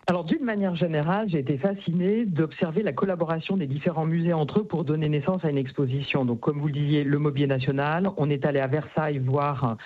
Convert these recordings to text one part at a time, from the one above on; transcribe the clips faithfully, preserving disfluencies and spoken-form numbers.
Alors, d'une manière générale, j'ai été fascinée d'observer la collaboration des différents musées entre eux pour donner naissance à une exposition. Donc, comme vous le disiez, le Mobilier National, on est allé à Versailles voir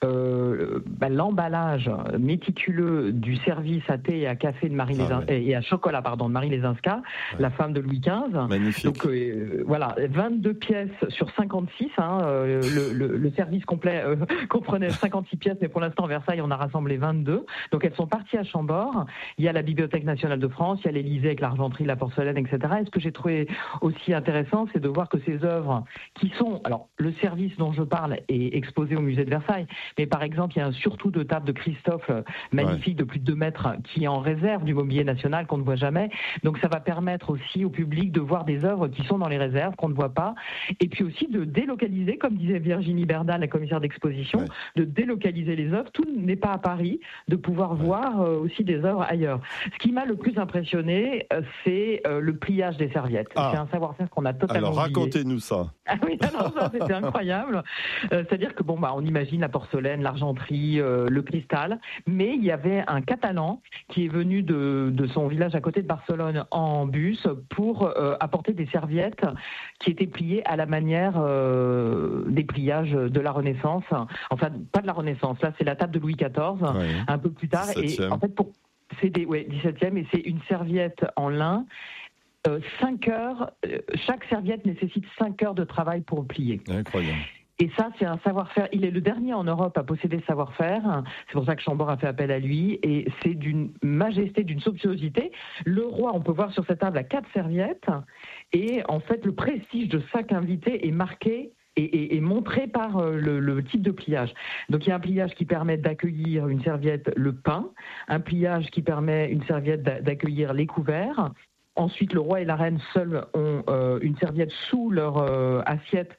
euh, bah, l'emballage méticuleux du service à thé et à café de Marie ah, les ouais. et à chocolat, pardon, de Marie Lesinska, ouais. la femme de Louis quinze. Magnifique. Donc, euh, voilà, vingt-deux pièces sur cinquante-six. Hein, euh, le, le, le service complet euh, comprenait cinquante-six pièces, mais pour l'instant, à Versailles, on a rassemblé vingt-deux. Donc, elles sont parties à Chambord. Il y a la Bibliothèque nationale de France, il y a l'Élysée avec l'argenterie, la porcelaine, et cetera. Et ce que j'ai trouvé aussi intéressant, c'est de voir que ces œuvres qui sont... Alors, le service dont je parle est exposé au musée de Versailles, mais par exemple, il y a un surtout de table de Christophe magnifique ouais. de plus de deux mètres qui est en réserve du Mobilier National, qu'on ne voit jamais. Donc, ça va permettre aussi au public de voir des œuvres qui sont dans les réserves, qu'on ne voit pas. Et puis aussi de délocaliser, comme disait Virginie Berdal, la commissaire d'exposition, ouais. de délocaliser les œuvres. Tout n'est pas à Paris, de pouvoir ouais. voir euh, aussi des œuvres ailleurs. Ce qui m'a le plus impressionné, c'est euh, le pliage des serviettes. Ah. C'est un savoir-faire qu'on a totalement Alors, oublié. racontez-nous ça. Ah oui, alors ça, c'était incroyable. Euh, c'est-à-dire que, bon, bah, on imagine la porcelaine, l'argenterie, euh, le cristal, mais il y avait un Catalan qui est venu de, de son village à côté de Barcelone en bus pour euh, apporter des serviettes qui étaient pliées à la manière euh, des pliages de la Renaissance. Enfin, pas de la Renaissance, là, c'est la table de Louis quatorze, ouais. un peu plus tard. dix-septième. Et en fait, pour C'est des, ouais, dix-septième, et c'est une serviette en lin. Euh, cinq heures, euh, chaque serviette nécessite cinq heures de travail pour plier. Incroyable. Et ça, c'est un savoir-faire. Il est le dernier en Europe à posséder ce savoir-faire. C'est pour ça que Chambord a fait appel à lui. Et c'est d'une majesté, d'une somptuosité. Le roi, on peut voir sur cette table, a quatre serviettes. Et en fait, le prestige de chaque invité est marqué Et, et, et montré par euh, le, le type de pliage. Donc il y a un pliage qui permet d'accueillir une serviette le pain, un pliage qui permet une serviette d'accueillir les couverts. Ensuite, le roi et la reine seuls ont euh, une serviette sous leur euh, assiette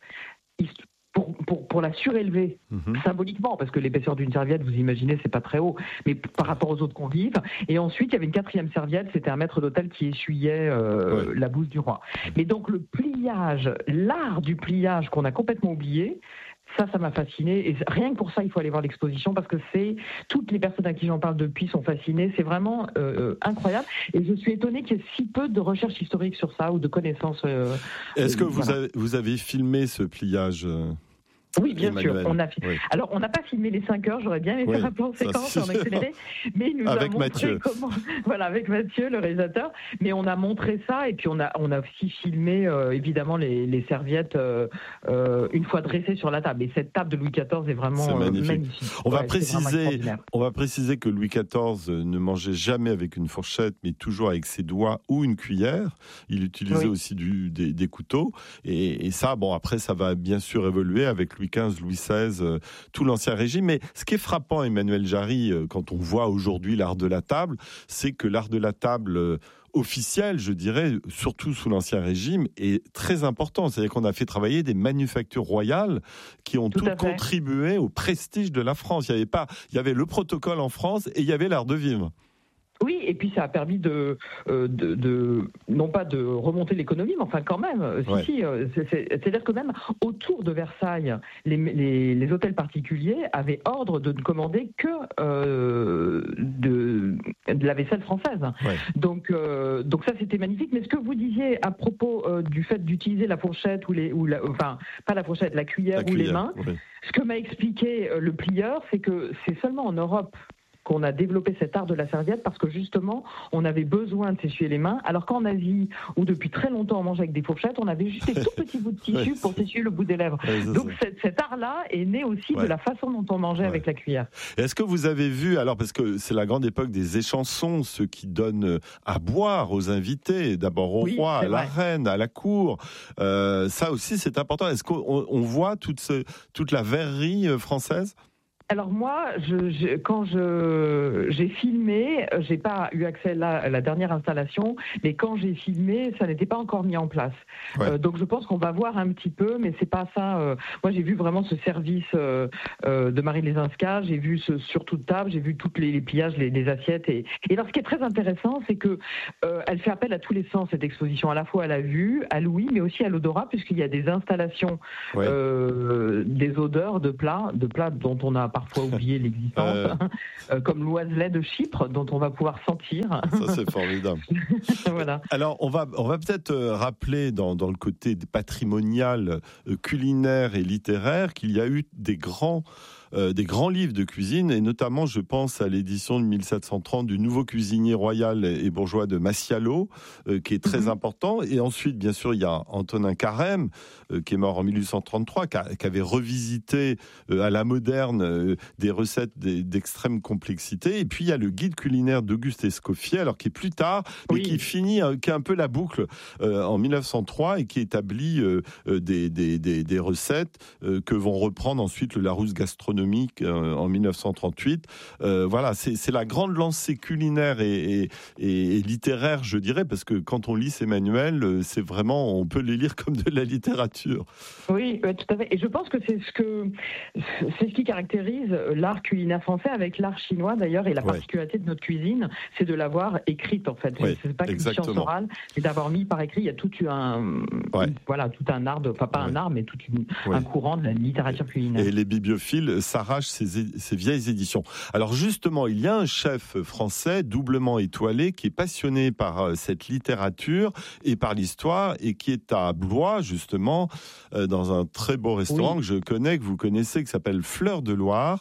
pour, pour, pour la surélever mmh. symboliquement, parce que l'épaisseur d'une serviette, vous imaginez, c'est pas très haut, mais par rapport aux autres convives. Et ensuite, il y avait une quatrième serviette, c'était un maître d'hôtel qui essuyait euh, ouais. la bouse du roi. Mais donc le pliage, l'art du pliage qu'on a complètement oublié, ça, ça m'a fasciné. Et rien que pour ça, il faut aller voir l'exposition parce que c'est toutes les personnes à qui j'en parle depuis sont fascinées. C'est vraiment euh, incroyable. Et je suis étonnée qu'il y ait si peu de recherches historiques sur ça ou de connaissances. Euh, Est-ce que euh, vous, voilà. avez, vous avez filmé ce pliage euh... Oui, bien Emmanuel. sûr. On a filmé. Oui. Alors, on n'a pas filmé les cinq heures. J'aurais bien aimé oui, faire un plan séquence en accéléré, mais il nous avec a montré Mathieu. comment. Voilà, avec Mathieu, le réalisateur. Mais on a montré ça et puis on a on a aussi filmé euh, évidemment les, les serviettes euh, euh, une fois dressées sur la table. Et cette table de Louis quatorze est vraiment c'est magnifique. Euh, magnifique. On ouais, va préciser. On va préciser que Louis quatorze ne mangeait jamais avec une fourchette, mais toujours avec ses doigts ou une cuillère. Il utilisait oui. aussi du, des, des couteaux. Et, et ça, bon, après, ça va bien sûr évoluer avec Louis quinze, Louis seize. Tout l'ancien régime. Mais ce qui est frappant, Emmanuel Jarry, quand on voit aujourd'hui l'art de la table, c'est que l'art de la table officiel, je dirais, surtout sous l'Ancien Régime, est très important. C'est-à-dire qu'on a fait travailler des manufactures royales qui ont toutes tout contribué au prestige de la France. Il y avait pas, il y avait le protocole en France et il y avait l'art de vivre. Oui, et puis ça a permis de, euh, de, de non pas de remonter l'économie, mais enfin quand même, ouais. si, si, c'est, c'est, c'est-à-dire que même autour de Versailles, les, les, les hôtels particuliers avaient ordre de ne commander que euh, de, de la vaisselle française. Ouais. Donc, euh, donc ça c'était magnifique. Mais ce que vous disiez à propos euh, du fait d'utiliser la fourchette ou les, ou la, enfin pas la fourchette, la cuillère, la ou cuillère, les mains, ouais. ce que m'a expliqué euh, le plieur, c'est que c'est seulement en Europe qu'on a développé cet art de la serviette parce que justement, on avait besoin de s'essuyer les mains, alors qu'en Asie, où depuis très longtemps on mange avec des fourchettes, on avait juste des tout petits bouts de tissu ouais, pour s'essuyer le bout des lèvres. Ouais, Donc cet, cet art-là est né aussi ouais. de la façon dont on mangeait ouais. avec la cuillère. Est-ce que vous avez vu, alors parce que c'est la grande époque des échansons, ceux qui donnent à boire aux invités, d'abord au oui, roi, à la vrai. reine, à la cour, euh, ça aussi c'est important. Est-ce qu'on on voit toute, ce, toute la verrerie française ? Alors moi, je, je, quand je, j'ai filmé, j'ai pas eu accès là à la dernière installation, mais quand j'ai filmé, ça n'était pas encore mis en place. Ouais. Euh, donc je pense qu'on va voir un petit peu, mais c'est pas ça. Euh, moi, j'ai vu vraiment ce service euh, euh, de Marie Lesinska, j'ai vu ce sur toute table, j'ai vu toutes les, les pillages, les, les assiettes. Et, et alors, ce qui est très intéressant, c'est que euh, elle fait appel à tous les sens cette exposition, à la fois à la vue, à l'ouïe, mais aussi à l'odorat, puisqu'il y a des installations, ouais. euh, des odeurs de plats, de plats dont on a parfois oublié l'existence, euh... comme l'oiselet de Chypre, dont on va pouvoir sentir. Ça, c'est formidable. Voilà. Alors, on va, on va peut-être rappeler dans, dans le côté patrimonial, culinaire et littéraire qu'il y a eu des grands Euh, des grands livres de cuisine, et notamment, je pense à l'édition de mille sept cent trente du Nouveau cuisinier royal et bourgeois de Massialo, euh, qui est très mm-hmm. important. Et ensuite, bien sûr, il y a Antonin Carême, euh, qui est mort en mille huit cent trente-trois, qui, a, qui avait revisité euh, à la moderne euh, des recettes des, d'extrême complexité. Et puis, il y a le guide culinaire d'Auguste Escoffier, alors qui est plus tard, mais oui. qui finit, euh, qui est un peu la boucle euh, en mille neuf cent trois, et qui établit euh, euh, des, des, des, des recettes euh, que vont reprendre ensuite le Larousse gastronomique en mille neuf cent trente-huit. Euh, voilà, c'est, c'est la grande lancée culinaire et, et, et, et littéraire, je dirais, parce que quand on lit ces manuels, c'est vraiment, on peut les lire comme de la littérature. Oui, tout à fait. Et je pense que c'est ce que c'est ce qui caractérise l'art culinaire français avec l'art chinois d'ailleurs, et la particularité ouais. de notre cuisine, c'est de l'avoir écrite en fait. Oui, c'est pas qu'une science orale, mais d'avoir mis par écrit. Il y a tout un ouais. voilà, tout un art, de, enfin pas ouais. un art, mais tout une, ouais. un courant de la littérature culinaire. Et les bibliophiles s'arrachent ces, ces vieilles éditions. Alors justement, il y a un chef français doublement étoilé qui est passionné par cette littérature et par l'histoire, et qui est à Blois justement, dans un très beau restaurant oui. que je connais, que vous connaissez, qui s'appelle Fleur de Loire.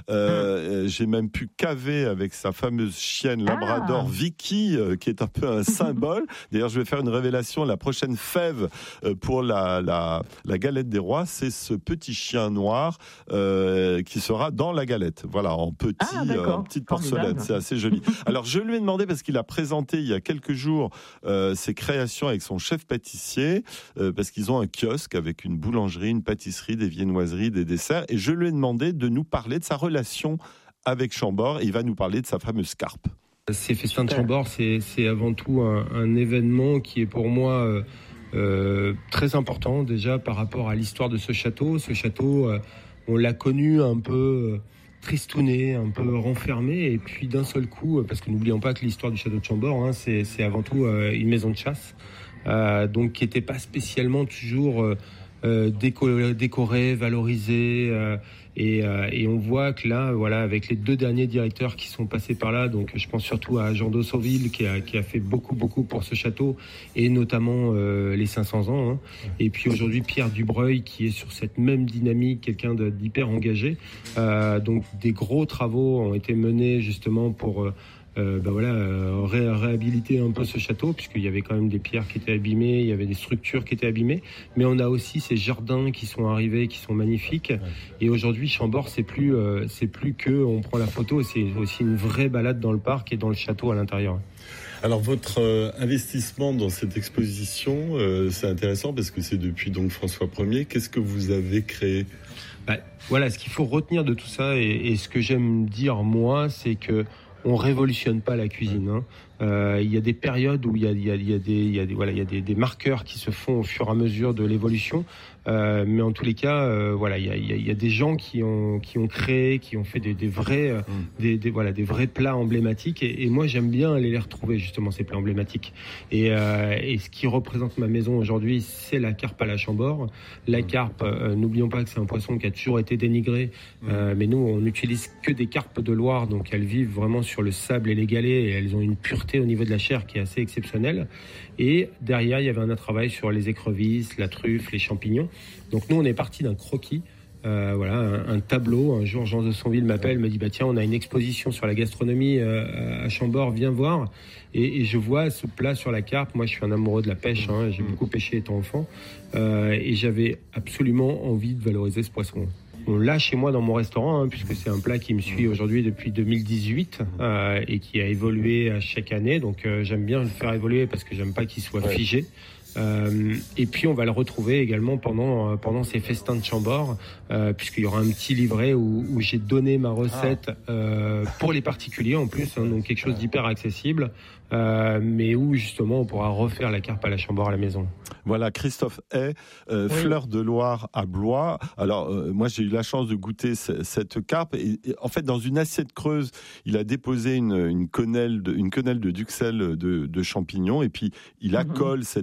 Euh, hum. J'ai même pu caver avec sa fameuse chienne labrador ah. Vicky, euh, qui est un peu un symbole. D'ailleurs, je vais faire une révélation. La prochaine fève euh, pour la, la, la galette des rois, c'est ce petit chien noir euh, qui sera dans la galette. Voilà, en petit, ah, euh, petite porcelaine. C'est assez joli. Alors, je lui ai demandé, parce qu'il a présenté il y a quelques jours euh, ses créations avec son chef pâtissier, euh, parce qu'ils ont un kiosque avec une boulangerie, une pâtisserie, des viennoiseries, des desserts. Et je lui ai demandé de nous parler de sa relation avec Chambord. Et il va nous parler de sa fameuse carpe. Ces festins de Chambord, c'est, c'est avant tout un, un événement qui est pour moi euh, euh, très important, déjà par rapport à l'histoire de ce château. Ce château, euh, on l'a connu un peu... Euh, tristouné, un peu renfermé, et puis d'un seul coup, parce que n'oublions pas que l'histoire du château de Chambord, hein, c'est, c'est avant tout euh, une maison de chasse, euh, donc qui n'était pas spécialement toujours euh, déco- décorée, valorisée, euh, et, euh, et on voit que là, voilà, avec les deux derniers directeurs qui sont passés par là, donc je pense surtout à Jean d'Aussauville qui a, qui a fait beaucoup, beaucoup pour ce château, et notamment euh, les cinq cents ans, hein. Et puis aujourd'hui Pierre Dubreuil qui est sur cette même dynamique, quelqu'un de, d'hyper engagé. Euh, donc des gros travaux ont été menés justement pour... Euh, Euh, ben voilà, euh, ré- réhabiliter un peu ce château, puisqu'il y avait quand même des pierres qui étaient abîmées, il y avait des structures qui étaient abîmées, mais on a aussi ces jardins qui sont arrivés, qui sont magnifiques. Et aujourd'hui, Chambord, c'est plus, euh, c'est plus que on prend la photo, c'est aussi une vraie balade dans le parc et dans le château à l'intérieur. Alors votre euh, investissement dans cette exposition, euh, c'est intéressant parce que c'est depuis donc François Ier. Qu'est-ce que vous avez créé ? Ben, voilà, ce qu'il faut retenir de tout ça, et, et ce que j'aime dire moi, c'est que on révolutionne pas la cuisine. Hein. Euh, il y a des périodes où il y a, il y a, il y a des, il y a des, voilà, il y a des, des marqueurs qui se font au fur et à mesure de l'évolution. Euh, mais en tous les cas, euh, voilà, il y a, il y a, il y a des gens qui ont, qui ont créé, qui ont fait des, des vrais, euh, des, des, voilà, des vrais plats emblématiques. Et, et moi, j'aime bien aller les retrouver justement ces plats emblématiques. Et, euh, et ce qui représente ma maison aujourd'hui, c'est la carpe à la Chambord. La carpe, euh, n'oublions pas que c'est un poisson qui a toujours été dénigré. Euh, mais nous, on n'utilise que des carpes de Loire, donc elles vivent vraiment sur le sable et les galets, et elles ont une pureté au niveau de la chair qui est assez exceptionnelle. Et derrière, il y avait un travail sur les écrevisses, la truffe, les champignons. Donc nous, on est parti d'un croquis, euh, voilà, un, un tableau. Un jour, Jean d'Aussauville m'appelle, me dit bah tiens, on a une exposition sur la gastronomie euh, à Chambord, viens voir. Et, et je vois ce plat sur la carpe. Moi, je suis un amoureux de la pêche, hein, j'ai beaucoup pêché étant enfant, euh, et j'avais absolument envie de valoriser ce poisson. On l'a chez moi dans mon restaurant, hein, puisque c'est un plat qui me suit aujourd'hui depuis deux mille dix-huit euh, et qui a évolué à chaque année. Donc euh, j'aime bien le faire évoluer parce que j'aime pas qu'il soit figé. Euh, et puis on va le retrouver également pendant euh, pendant ces festins de Chambord, euh, puisqu'il y aura un petit livret où, où j'ai donné ma recette euh, pour les particuliers en plus, hein, donc quelque chose d'hyper accessible, euh, mais où justement on pourra refaire la carpe à la Chambord à la maison. Voilà, Christophe Hay, euh, oui. Fleur de Loire à Blois. Alors euh, moi j'ai eu la chance de goûter c- cette carpe, et, et en fait dans une assiette creuse, il a déposé une, une quenelle de, une quenelle de duxelles de, de champignons, et puis il accole mm-hmm. cette gouche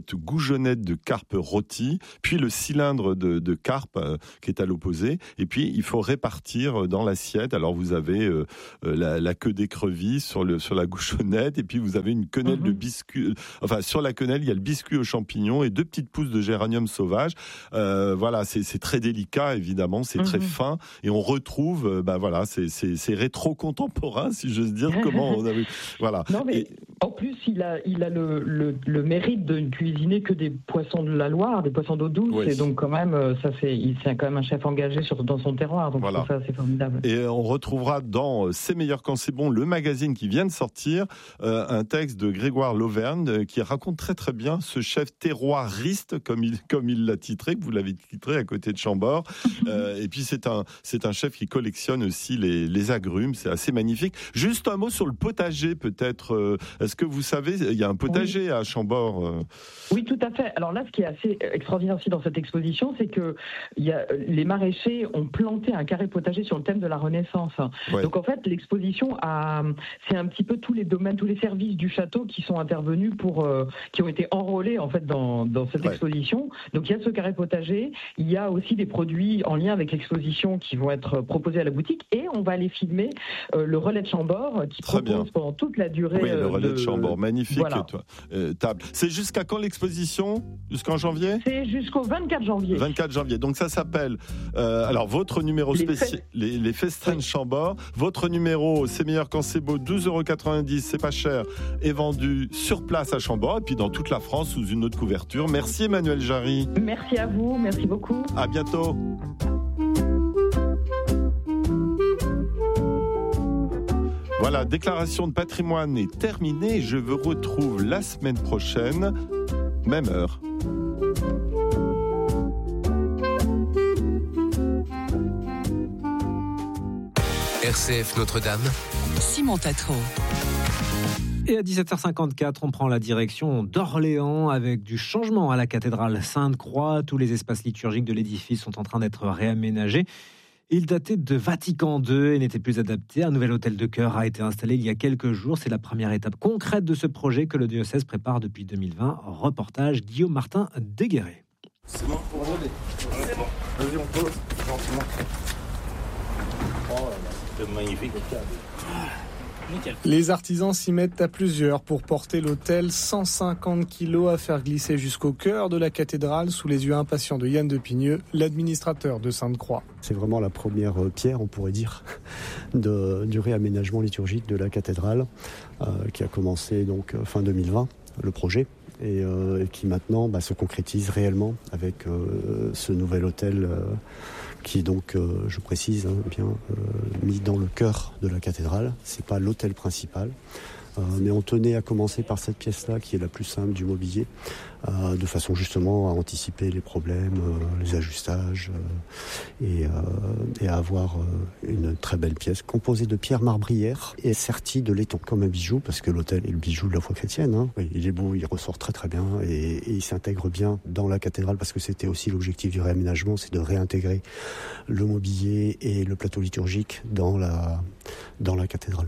bougeonnette de carpe rôtie, puis le cylindre de, de carpe euh, qui est à l'opposé. Et puis, il faut répartir dans l'assiette. Alors, vous avez euh, la, la queue d'écrevisse sur, le, sur la bouchonnette, et puis vous avez une quenelle mm-hmm. de biscuit. Enfin, sur la quenelle, il y a le biscuit aux champignons et deux petites pousses de géranium sauvage. Euh, voilà, c'est, c'est très délicat, évidemment, c'est mm-hmm. très fin. Et on retrouve, euh, ben voilà, c'est, c'est, c'est rétro-contemporain, si j'ose dire. Comment on avait... Voilà. Non, mais et... en plus, il a, il a le, le, le mérite de ne cuisiner que des poissons de la Loire, des poissons d'eau douce. Oui. Et donc, quand même, ça, c'est, il, c'est quand même un chef engagé sur, dans son terroir. Donc, voilà. Ça, c'est formidable. Et on retrouvera dans C'est meilleur quand c'est bon, le magazine qui vient de sortir, euh, un texte de Grégoire Lauvergne euh, qui raconte très très bien ce chef terroiriste, comme il, comme il l'a titré, que vous l'avez titré à côté de Chambord. euh, et puis, c'est un, c'est un chef qui collectionne aussi les, les agrumes. C'est assez magnifique. Juste un mot sur le potager, peut-être. Euh, est-ce que vous savez, il y a un potager oui. à Chambord euh... Oui, tout à fait. Alors là, ce qui est assez extraordinaire aussi dans cette exposition, c'est que il y a, les maraîchers ont planté un carré potager sur le thème de la Renaissance. Ouais. Donc en fait, l'exposition a, c'est un petit peu tous les domaines, tous les services du château qui sont intervenus pour, euh, qui ont été enrôlés en fait dans, dans cette ouais. exposition. Donc il y a ce carré potager, il y a aussi des produits en lien avec l'exposition qui vont être proposés à la boutique, et on va aller filmer euh, le relais de Chambord qui Très propose bien. pendant toute la durée. Oui, le relais de, de Chambord, magnifique. Voilà. Toi, euh, table. C'est jusqu'à quand l'exposition ? Jusqu'en janvier ? C'est jusqu'au vingt-quatre janvier. vingt-quatre janvier. Donc ça s'appelle. Euh, alors votre numéro spécial, les, les, les festins oui. de Chambord. Votre numéro, c'est meilleur quand c'est beau, douze euros quatre-vingt-dix, c'est pas cher, est vendu sur place à Chambord et puis dans toute la France sous une autre couverture. Merci Emmanuelle Jarry. Merci à vous, merci beaucoup. À bientôt. Voilà, déclaration de patrimoine est terminée. Je vous retrouve la semaine prochaine, même heure. R C F Notre-Dame, Simon Tatro. Et à dix-sept heures cinquante-quatre, on prend la direction d'Orléans avec du changement à la cathédrale Sainte-Croix. Tous les espaces liturgiques de l'édifice sont en train d'être réaménagés. Il datait de Vatican deux et n'était plus adapté. Un nouvel hôtel de chœur a été installé il y a quelques jours. C'est la première étape concrète de ce projet que le diocèse prépare depuis deux mille vingt. Reportage Guillaume Martin Déguerré. C'est bon pour aujourd'hui. C'est bon. Vas-y, on pose gentiment. Oh là là, c'est magnifique. Les artisans s'y mettent à plusieurs pour porter l'autel, cent cinquante kilos à faire glisser jusqu'au cœur de la cathédrale sous les yeux impatients de Yann de Pigneux, l'administrateur de Sainte-Croix. C'est vraiment la première pierre, on pourrait dire, de, du réaménagement liturgique de la cathédrale euh, qui a commencé donc fin deux mille vingt, le projet. Et, euh, et qui maintenant bah, se concrétise réellement avec euh, ce nouvel hôtel euh, qui est donc, euh, je précise, hein, bien euh, mis dans le cœur de la cathédrale. C'est pas l'hôtel principal, euh, mais on tenait à commencer par cette pièce-là qui est la plus simple du mobilier, euh, de façon justement à anticiper les problèmes, euh, les ajustages euh, et, euh, et à avoir euh, une très belle pièce composée de pierres marbrières et sertie de laiton comme un bijou, parce que l'autel est le bijou de la foi chrétienne. Hein. Oui, il est beau, il ressort très très bien et, et il s'intègre bien dans la cathédrale, parce que c'était aussi l'objectif du réaménagement, c'est de réintégrer le mobilier et le plateau liturgique dans la, dans la cathédrale.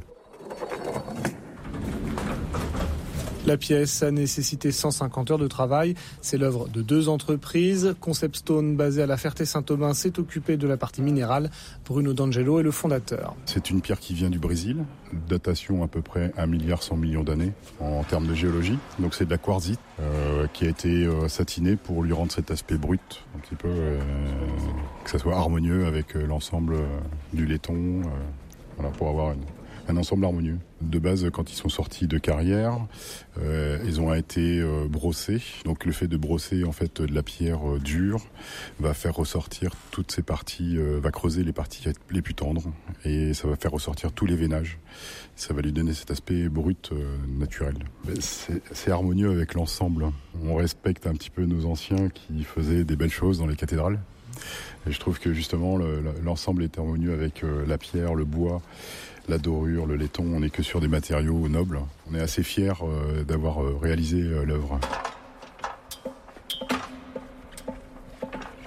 La pièce a nécessité cent cinquante heures de travail. C'est l'œuvre de deux entreprises. Concept Stone, basé à la Ferté-Saint-Aubin, s'est occupé de la partie minérale. Bruno D'Angelo est le fondateur. C'est une pierre qui vient du Brésil, datation à peu près un milliard cent millions d'années en termes de géologie. Donc c'est de la quartzite euh, qui a été euh, satinée pour lui rendre cet aspect brut, un petit peu, euh, que ça soit harmonieux avec euh, l'ensemble euh, du laiton, euh, voilà, pour avoir une... un ensemble harmonieux. De base, quand ils sont sortis de carrière, euh, ils ont été euh, brossés. Donc le fait de brosser en fait de la pierre euh, dure va faire ressortir toutes ces parties, euh, va creuser les parties les plus tendres et ça va faire ressortir tous les veinages. Ça va lui donner cet aspect brut euh, naturel. C'est, c'est harmonieux avec l'ensemble. On respecte un petit peu nos anciens qui faisaient des belles choses dans les cathédrales. Et je trouve que justement le, l'ensemble est harmonieux avec euh, la pierre, le bois, la dorure, le laiton. On n'est que sur des matériaux nobles. On est assez fiers euh, d'avoir euh, réalisé euh, l'œuvre.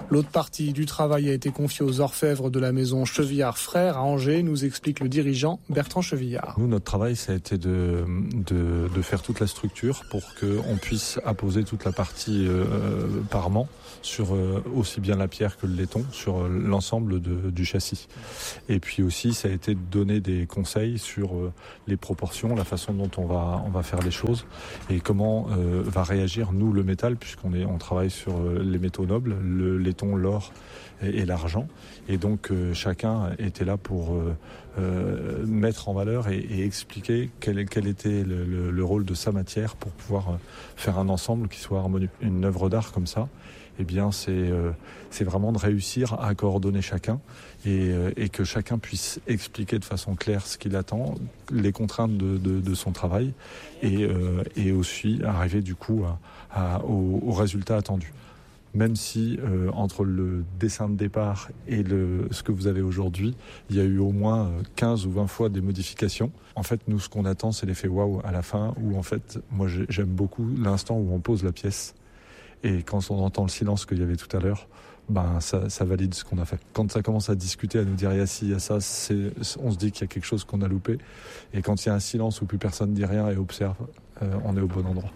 L'autre partie du travail a été confiée aux orfèvres de la maison Chevillard Frères à Angers, nous explique le dirigeant Bertrand Chevillard. Nous, notre travail, ça a été de, de, de faire toute la structure pour qu'on puisse apposer toute la partie euh, parement sur euh, aussi bien la pierre que le laiton, sur euh, l'ensemble de, du châssis. Et puis aussi, ça a été de donner des conseils sur euh, les proportions, la façon dont on va, on va faire les choses et comment euh, va réagir, nous, le métal, puisqu'on est, on travaille sur euh, les métaux nobles, le laiton, l'or et, et l'argent. Et donc, euh, chacun était là pour euh, euh, mettre en valeur et, et expliquer quel, quel était le, le, le rôle de sa matière pour pouvoir euh, faire un ensemble qui soit harmonieux. Une œuvre d'art comme ça, eh bien, c'est, euh, c'est vraiment de réussir à coordonner chacun et, euh, et que chacun puisse expliquer de façon claire ce qu'il attend, les contraintes de, de, de son travail et, euh, et aussi arriver du coup à, à, au, au résultat attendu. Même si euh, entre le dessin de départ et le, ce que vous avez aujourd'hui, il y a eu au moins quinze ou vingt fois des modifications. En fait, nous, ce qu'on attend, c'est l'effet waouh à la fin, où en fait, moi, j'aime beaucoup l'instant où on pose la pièce. Et quand on entend le silence qu'il y avait tout à l'heure, ben ça, ça valide ce qu'on a fait. Quand ça commence à discuter, à nous dire il y a ci, il y a ça, c'est, on se dit qu'il y a quelque chose qu'on a loupé. Et quand il y a un silence où plus personne dit rien et observe, euh, on est au bon endroit.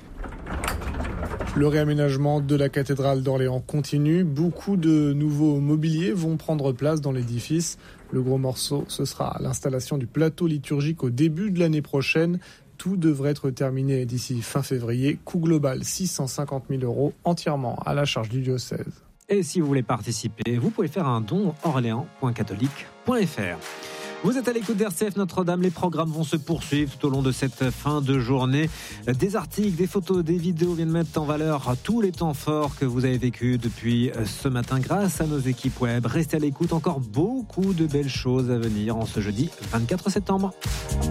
Le réaménagement de la cathédrale d'Orléans continue. Beaucoup de nouveaux mobiliers vont prendre place dans l'édifice. Le gros morceau, ce sera l'installation du plateau liturgique au début de l'année prochaine. Tout devrait être terminé d'ici fin février. Coût global six cent cinquante mille euros, entièrement à la charge du diocèse. Et si vous voulez participer, vous pouvez faire un don orléans point catholique point f r. Vous êtes à l'écoute d'R C F Notre-Dame. Les programmes vont se poursuivre tout au long de cette fin de journée. Des articles, des photos, des vidéos viennent mettre en valeur tous les temps forts que vous avez vécus depuis ce matin grâce à nos équipes web. Restez à l'écoute, encore beaucoup de belles choses à venir en ce jeudi vingt-quatre septembre.